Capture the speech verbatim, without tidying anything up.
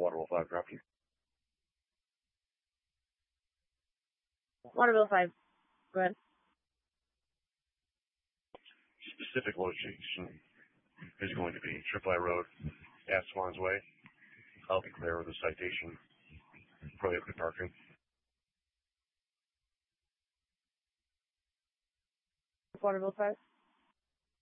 Waterville five, dropping. Waterville five. Go ahead. Specific location is going to be Triple I Road, at Swans Way. I'll be clear with the citation. Prohibited parking. Waterville five.